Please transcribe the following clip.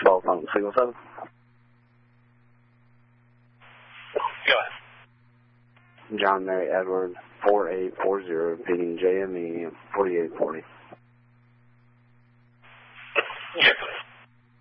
12 Funk Signal 7. Go ahead. John Mary Edward 4840, repeating JME 4840.